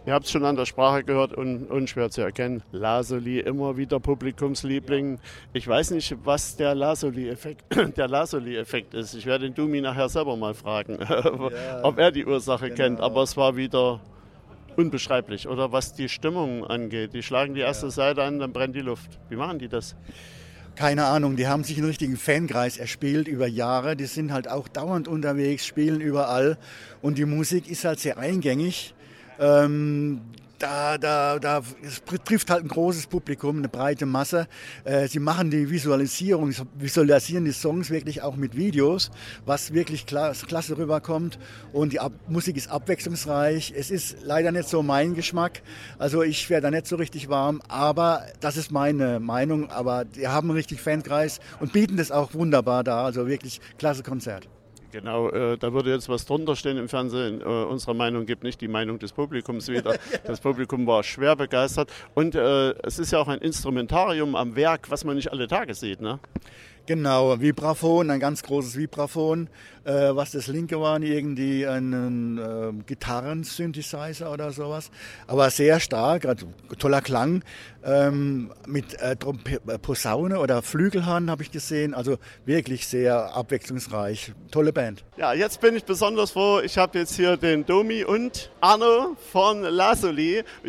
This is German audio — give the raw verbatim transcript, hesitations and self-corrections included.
Ihr habt es schon an der Sprache gehört und unschwer zu erkennen. Lasoli, immer wieder Publikumsliebling. Ich weiß nicht, was der Lasoli-Effekt, der Lasoli-Effekt ist. Ich werde den Dumi nachher selber mal fragen, Ja, ob er die Ursache genau. kennt. Aber es war wieder unbeschreiblich. Oder was die Stimmung angeht. Die schlagen die erste Ja. Seite an, dann brennt die Luft. Wie machen die das? Keine Ahnung, die haben sich einen richtigen Fankreis erspielt über Jahre. Die sind halt auch dauernd unterwegs, spielen überall. Und die Musik ist halt sehr eingängig. Ähm, da, da, da, es trifft halt ein großes Publikum, eine breite Masse. Äh, sie machen die Visualisierung, visualisieren die Songs wirklich auch mit Videos, was wirklich klasse, klasse rüberkommt. Und die Ab- Musik ist abwechslungsreich. Es ist leider nicht so mein Geschmack. Also ich werde da nicht so richtig warm, aber das ist meine Meinung. Aber die haben einen richtig Fankreis und bieten das auch wunderbar dar. Also wirklich klasse Konzert. Genau, äh, da würde jetzt was drunter stehen im Fernsehen. Äh, unsere Meinung gibt nicht die Meinung des Publikums wieder. Das Publikum war schwer begeistert. Und äh, es ist ja auch ein Instrumentarium am Werk, was man nicht alle Tage sieht, ne? Genau, Vibraphon, ein ganz großes Vibraphon. Äh, was das linke war, irgendwie ein äh, Gitarren-Synthesizer oder sowas. Aber sehr stark, also toller Klang. Ähm, mit äh, Trompe- äh, Posaune oder Flügelhorn habe ich gesehen. Also wirklich sehr abwechslungsreich. Tolle Band. Ja, jetzt bin ich besonders froh. Ich habe jetzt hier den Domi und Arno von Lasoli.